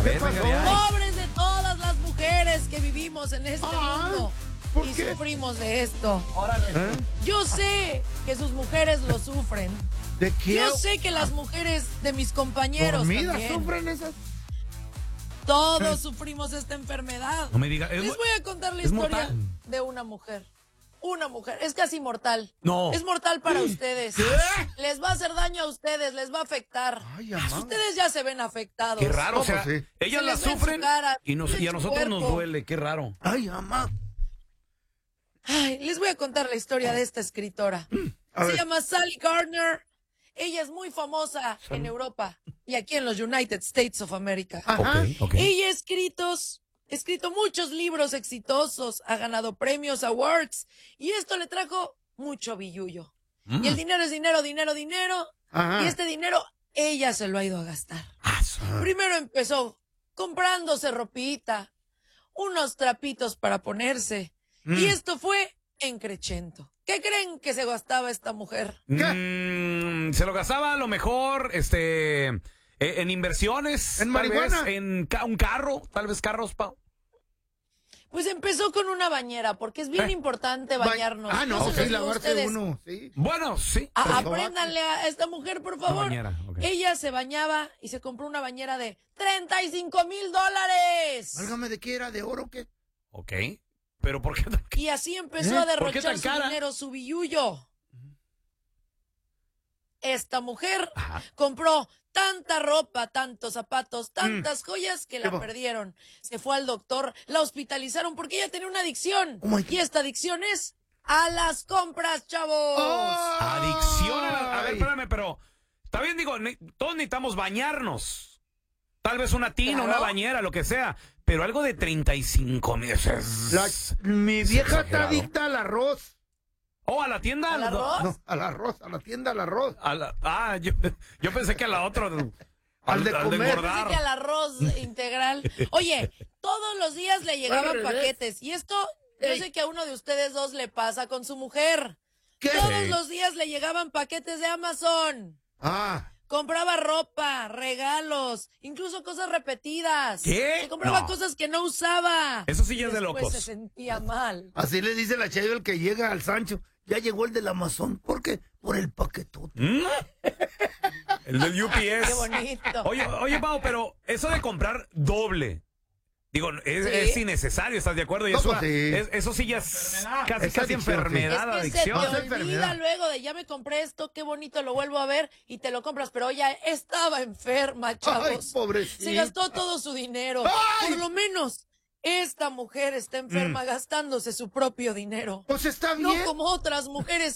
ver, venga. Pobres de todas las mujeres que vivimos en este mundo ¿por y qué? sufrimos de esto. ¿Eh? Yo sé que sus mujeres lo sufren. ¿De qué? Yo sé que las mujeres de mis compañeros ¿Dormidas también. sufren esas? Todos sufrimos esta enfermedad. No me diga. Les voy a contar la es historia mortal. de una mujer. Una mujer. Es casi mortal. No. Es mortal para ustedes. Les va a hacer daño a ustedes, les va a afectar. Ay, amá. Ustedes ya se ven afectados. Qué raro, o sea, ¿Cómo sí? ellas Se la les ve en su sufren cara, y, en y a su nosotros nos cuerpo. duele, qué raro. Ay, mamá. Ay, les voy a contar la historia de esta escritora. A Se ver. llama Sally Gardner. Ella es muy famosa en Europa y aquí en los United States of America. Ajá. Ok. Ella ha escrito muchos libros exitosos, ha ganado premios, awards, y esto le trajo mucho billullo. Y el dinero es dinero, dinero, dinero, Ajá. y este dinero ella se lo ha ido a gastar. Ah, Primero empezó comprándose ropita, unos trapitos para ponerse, y esto fue encrechento. ¿Qué creen que se gastaba esta mujer? Se lo gastaba a lo mejor, en inversiones. ¿En tal vez, marihuana? en un carro, tal vez carros, Pau. Pues empezó con una bañera, porque es bien importante bañarnos. Ah, no, se los sí, digo a lavarse ustedes. uno, sí. Bueno, sí. Apréndanle a esta mujer, por favor. bañera, ok. Ella se bañaba y se compró una bañera de $35,000. Válgame, ¿de qué era? ¿De oro o qué? Ok. Pero ¿por qué? Y así empezó a ¿Por qué derrochar tan su cara? dinero, su billullo. Esta mujer Ajá. compró tanta ropa, tantos zapatos, tantas joyas que la va? perdieron. Se fue al doctor, la hospitalizaron porque ella tenía una adicción. Oh my God. Y esta adicción es a las compras, chavos. Adicción a ver, Ay. espérame, pero está bien, digo, todos necesitamos bañarnos. Tal vez una tina, Claro. una bañera, lo que sea. Pero algo de 35,000. Mi vieja está exagerado. adicta al arroz. Oh, a la tienda. ¿Al arroz? No, al arroz, a la tienda al arroz. Yo pensé que a la otra. Al de comer. engordar. Pensé que al arroz integral. Oye, todos los días le llegaban Al revés. paquetes. Y esto, yo Ey. sé que a uno de ustedes dos le pasa con su mujer. ¿Qué? Todos Sí. los días le llegaban paquetes de Amazon. Ah, Compraba ropa, regalos, incluso cosas repetidas. ¿Qué? Se compraba No. cosas que no usaba. Eso sí ya es de Después locos. se sentía mal. así le dice la Chayo el que llega al Sancho. Ya llegó el del Amazon. ¿Por qué? Por el paquetote. ¿Mm? El del UPS. Qué bonito. Oye, Pau, pero eso de comprar doble. Digo, es, Sí. es innecesario, ¿estás de acuerdo? Y No, eso, pues sí. eso sí ya es casi, Es casi adicción, enfermedad, Es que se te adicción. Es olvida enfermedad. luego de ya me compré esto, qué bonito, lo vuelvo a ver y te lo compras, pero ella estaba enferma, chavos. Ay, pobrecita. Se gastó todo su dinero. ¡Ay! Por lo menos esta mujer está enferma gastándose su propio dinero. Pues está No bien. como otras mujeres